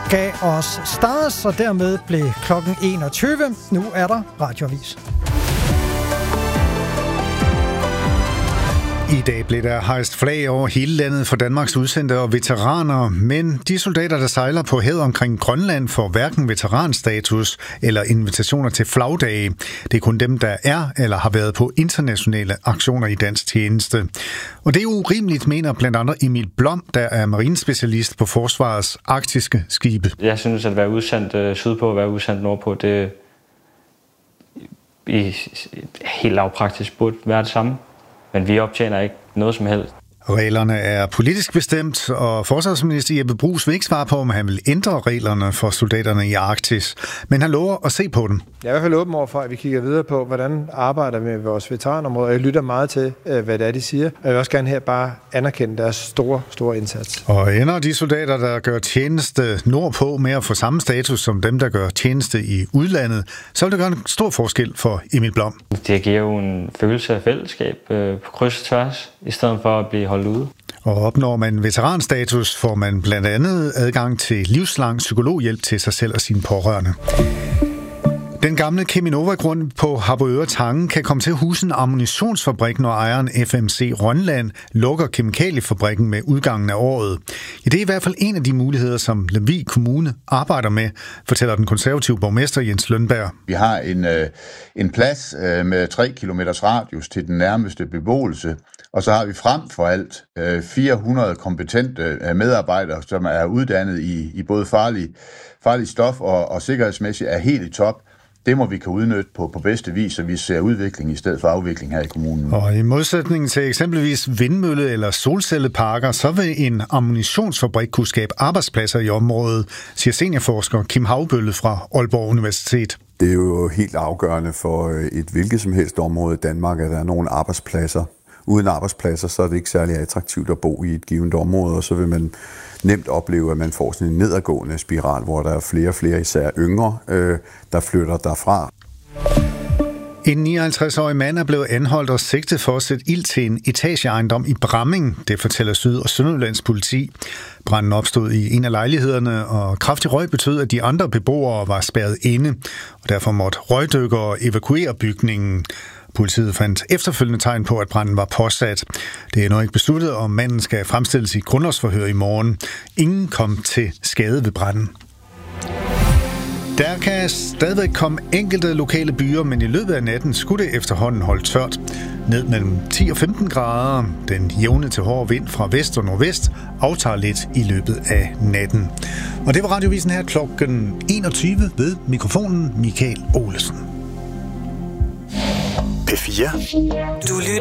gav os Stars, og dermed blev klokken 21. Nu er der Radioavis. I dag blev der hejst flag over hele landet for Danmarks udsendte og veteraner, men de soldater, der sejler på havet omkring Grønland, får hverken veteranstatus eller invitationer til flagdage. Det er kun dem, der er eller har været på internationale aktioner i dansk tjeneste. Og det er urimeligt, mener blandt andet Emil Blom, der er marinespecialist på Forsvarets arktiske skibe. Jeg synes, at være udsendt sydpå og være udsendt nordpå, det i helt lavpraktisk burde være det samme. Men vi optjener ikke noget som helst. Reglerne er politisk bestemt, og forsvarsminister Jeppe Bruus vil ikke svare på, om han vil ændre reglerne for soldaterne i Arktis. Men han lover at se på dem. Jeg er i hvert fald åben over for, at vi kigger videre på, hvordan arbejder vi med vores veteranområder. Jeg lytter meget til, hvad det er, de siger. Og jeg vil også gerne her bare anerkende deres store indsats. Og ender de soldater, der gør tjeneste nordpå med at få samme status som dem, der gør tjeneste i udlandet, så vil det gøre en stor forskel for Emil Blom. Det giver jo en følelse af fællesskab på kryds og tværs, i stedet for at blive holdt ude. Og opnår man veteranstatus, får man blandt andet adgang til livslang psykologhjælp til sig selv og sine pårørende. Den gamle Cheminova-grund på Harboøre Tange kan komme til at huse en ammunitionsfabrik, når ejeren FMC Rønland lukker kemikaliefabrikken med udgangen af året. Ja, det er i hvert fald en af de muligheder, som Lemvig Kommune arbejder med, fortæller den konservative borgmester Jens Lønberg. Vi har en plads med 3 kilometers radius til den nærmeste beboelse, og så har vi frem for alt 400 kompetente medarbejdere, som er uddannet i både farlig stof og sikkerhedsmæssigt er helt i top. Det må vi kan udnytte på bedste vis, så vi ser udvikling i stedet for afvikling her i kommunen. Og i modsætning til eksempelvis vindmølle- eller solcelleparker, så vil en ammunitionsfabrik kunne skabe arbejdspladser i området, siger seniorforsker Kim Havbølle fra Aalborg Universitet. Det er jo helt afgørende for et hvilket som helst område i Danmark, at der er nogle arbejdspladser. Uden arbejdspladser, så er det ikke særlig attraktivt at bo i et givet område, og så vil man nemt opleve, at man får sådan en nedadgående spiral, hvor der er flere og flere, især yngre, der flytter derfra. En 59-årig mand er blevet anholdt og sigtet for at sætte ild til en etageejendom i Bramming, det fortæller Syd- og Sønderjyllands politi. Branden opstod i en af lejlighederne, og kraftig røg betød, at de andre beboere var spærret inde, og derfor måtte røgdykkere evakuere bygningen. Politiet fandt efterfølgende tegn på, at branden var påsat. Det er endnu ikke besluttet, om manden skal fremstilles i grundlovsforhør i morgen. Ingen kom til skade ved branden. Der kan stadigvæk komme enkelte lokale byer, men i løbet af natten skulle det efterhånden holde tørt. Ned mellem 10 og 15 grader. Den jævne til hårde vind fra vest og nordvest aftager lidt i løbet af natten. Og det var Radiovisen her klokken 21 ved mikrofonen Michael Olesen. P4.